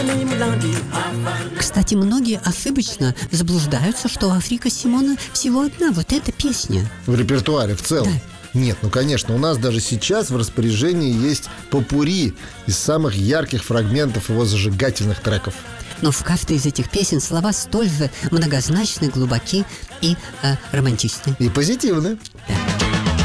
Кстати, многие ошибочно заблуждаются, что у Африка Симона всего одна вот эта песня. В репертуаре в целом? Да. Нет, ну конечно, у нас даже сейчас в распоряжении есть попурри из самых ярких фрагментов его зажигательных треков. Но в каждой из этих песен слова столь же многозначны, глубоки и романтичны. И позитивны. Да.